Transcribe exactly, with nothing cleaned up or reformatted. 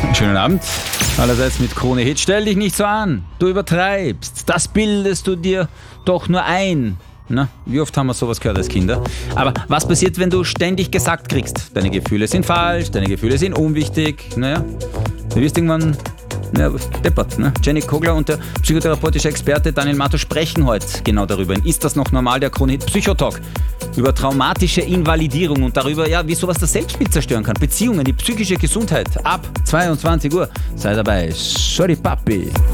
Schönen Abend. Allerseits mit Krone Hit. Stell dich nicht so an. Du übertreibst. Das bildest du dir doch nur ein. Na, wie oft haben wir sowas gehört als Kinder? Aber was passiert, wenn du ständig gesagt kriegst? Deine Gefühle sind falsch, deine Gefühle sind unwichtig. Naja, du wirst irgendwann ja, deppert. Ne? Jenny Kogler und der psychotherapeutische Experte Daniel Mato sprechen heute genau darüber. Ist das noch normal, der Krone Hit Psychotalk? Über traumatische Invalidierung und darüber, ja, wie sowas das Selbstbild zerstören kann. Beziehungen, die psychische Gesundheit. Ab zweiundzwanzig Uhr. Sei dabei. Sorry, Papi.